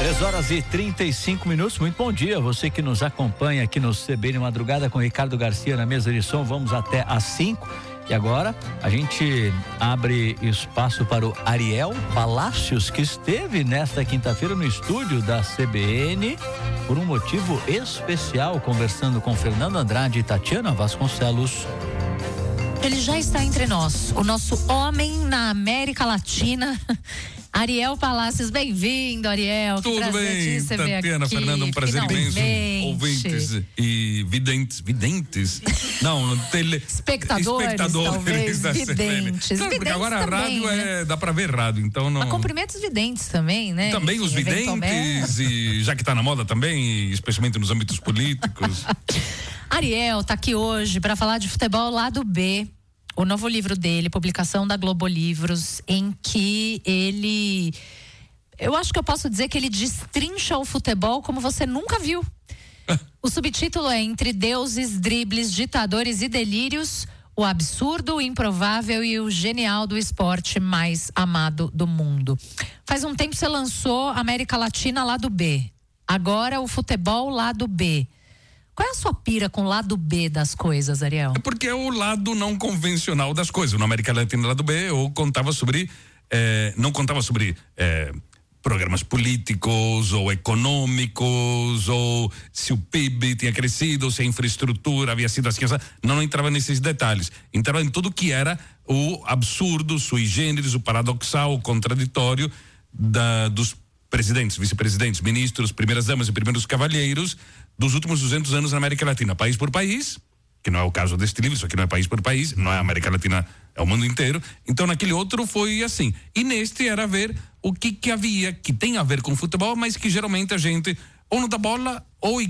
3h35. Muito bom dia, você que nos acompanha aqui no CBN Madrugada com Ricardo Garcia na mesa de som. Vamos até às 5. E agora a gente abre espaço para o Ariel Palacios, que esteve nesta quinta-feira no estúdio da CBN por um motivo especial, conversando com Fernando Andrade e Tatiana Vasconcelos. Ele já está entre nós, o nosso homem na América Latina. Ariel Palacios, bem-vindo, Ariel. Tudo bem, Tatiana, Fernando, um prazer imenso. Ouvintes e videntes. Não, espectadores talvez, videntes. Claro, porque agora também, a rádio dá pra ver rádio, então não... Mas cumprimentos videntes também, né? Também enfim, os videntes, e já que tá na moda também, especialmente nos âmbitos políticos. Ariel tá aqui hoje para falar de futebol lado B. O novo livro dele, publicação da Globo Livros, em que ele, eu acho que eu posso dizer que ele destrincha o futebol como você nunca viu. O subtítulo é Entre Deuses, Dribles, Ditadores e Delírios, o absurdo, o improvável e o genial do esporte mais amado do mundo. Faz um tempo você lançou América Latina lado B. Agora o futebol lado B. Qual é a sua pira com o lado B das coisas, Ariel? É porque é o lado não convencional das coisas. No América Latina lado B, eu contava sobre, não contava sobre programas políticos ou econômicos, ou se o PIB tinha crescido, se a infraestrutura havia sido assim. Não entrava nesses detalhes. Entrava em tudo que era o absurdo, sui generis, o paradoxal, o contraditório dos presidentes, vice-presidentes, ministros, primeiras damas e primeiros cavalheiros dos últimos 200 anos na América Latina, país por país, que não é o caso deste livro, isso aqui não é país por país, não é a América Latina, é o mundo inteiro. Então naquele outro foi assim. E neste era ver o que havia, que tem a ver com futebol, mas que geralmente a gente ou não dá bola ou